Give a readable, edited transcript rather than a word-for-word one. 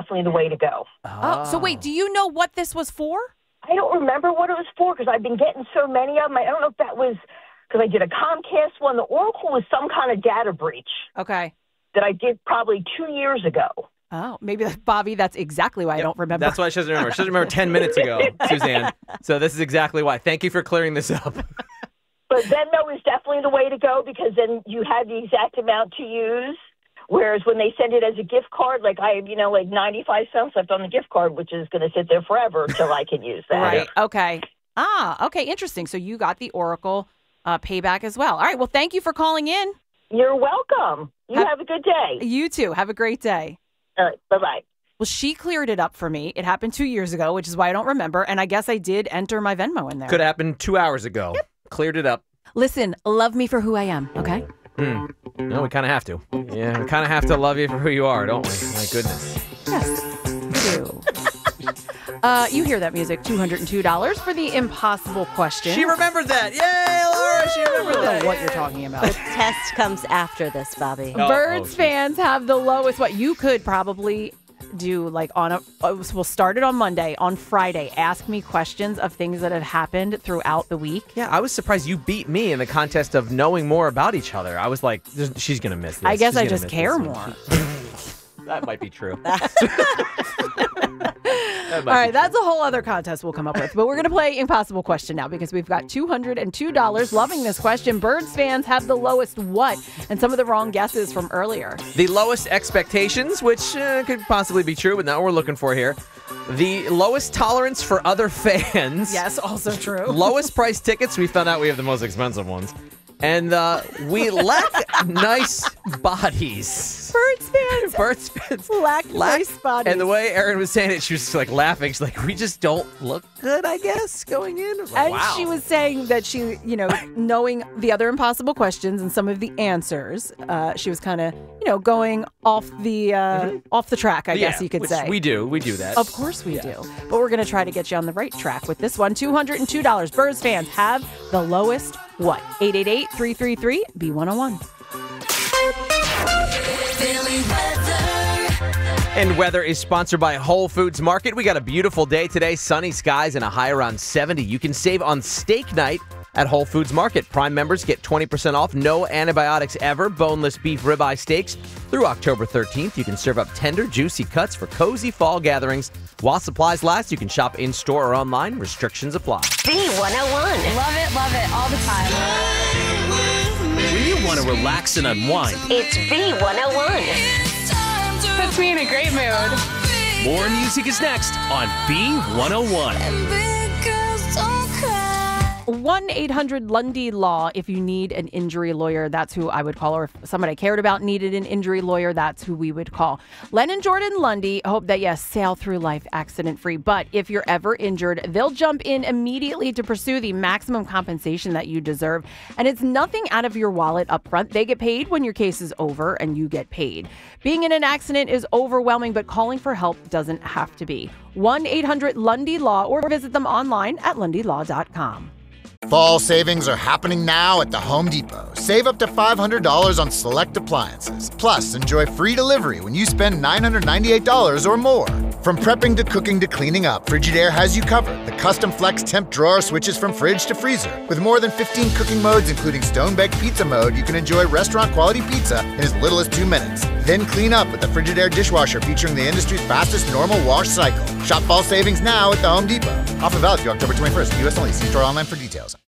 definitely the way to go. Oh, so wait, do you know what this was for? I don't remember what it was for because I've been getting so many of them. I don't know if that was because I did a Comcast one. The Oracle was some kind of data breach. Okay. That I did probably 2 years ago. Oh, maybe, Bobby, that's exactly why I don't remember. That's why she doesn't remember. She doesn't remember 10 minutes ago, Suzanne. So this is exactly why. Thank you for clearing this up. But Venmo is definitely the way to go because then you have the exact amount to use. Whereas when they send it as a gift card, like I have, like 95 cents left on the gift card, which is going to sit there forever until I can use that. Right. Okay. Okay. Interesting. So you got the Oracle payback as well. All right. Well, thank you for calling in. You're welcome. You have a good day. You too. Have a great day. All right. Bye-bye. Well, she cleared it up for me. It happened 2 years ago, which is why I don't remember. And I guess I did enter my Venmo in there. Could happen 2 hours ago. Yep. Cleared it up. Listen, love me for who I am, okay? No, we kind of have to. Yeah, we kind of have to love you for who you are, don't we? My goodness. Yes, we do. You hear that music, $202 for the impossible question. She remembered that. Yay, Laura, she remembered that. I don't know what you're talking about. The test comes after this, Bobby. Birds fans have the lowest. What you could probably do, like we'll start it on Monday. On Friday, ask me questions of things that have happened throughout the week. Yeah, I was surprised you beat me in the contest of knowing more about each other. I was like, she's going to miss this. I guess I just care more. That might be true. All right, that's a whole other contest we'll come up with. But we're going to play Impossible Question now because we've got $202. Loving this question. Birds fans have the lowest what? And some of the wrong guesses from earlier. The lowest expectations, which could possibly be true, but not what we're looking for here. The lowest tolerance for other fans. Yes, also true. Lowest price tickets. We found out we have the most expensive ones. And we lack nice bodies. Birds fans lack nice bodies. And the way Erin was saying it, she was just like laughing. She's like, we just don't look good, I guess, going in. Like, and wow. She was saying that she, knowing the other impossible questions and some of the answers, she was kind of, going off the track, I guess you could say. We do that. Of course we do. But we're going to try to get you on the right track with this one. $202. Birds fans have the lowest what? 888-333-B101. And weather is sponsored by Whole Foods Market. We got a beautiful day today, sunny skies and a high around 70. You can save on steak night at Whole Foods Market. Prime members get 20% off, no antibiotics ever, boneless beef ribeye steaks. Through October 13th, you can serve up tender, juicy cuts for cozy fall gatherings. While supplies last, you can shop in-store or online. Restrictions apply. B101. Love it, all the time. When you want to relax and unwind, it's B101. Puts me in a great mood. More music is next on B101. 1-800-LUNDY-LAW if you need an injury lawyer. That's who I would call. Or if somebody I cared about needed an injury lawyer, that's who we would call. Len and Jordan Lundy hope that, yes, sail through life accident-free. But if you're ever injured, they'll jump in immediately to pursue the maximum compensation that you deserve. And it's nothing out of your wallet up front. They get paid when your case is over and you get paid. Being in an accident is overwhelming, but calling for help doesn't have to be. 1-800-LUNDY-LAW or visit them online at lundylaw.com. Fall savings are happening now at the Home Depot. Save up to $500 on select appliances. Plus, enjoy free delivery when you spend $998 or more. From prepping to cooking to cleaning up, Frigidaire has you covered. The custom flex temp drawer switches from fridge to freezer. With more than 15 cooking modes, including stone-baked pizza mode, you can enjoy restaurant-quality pizza in as little as 2 minutes. Then clean up with the Frigidaire dishwasher featuring the industry's fastest normal wash cycle. Shop fall savings now at the Home Depot. Offer valid through October 21st. U.S. only. See store online for details.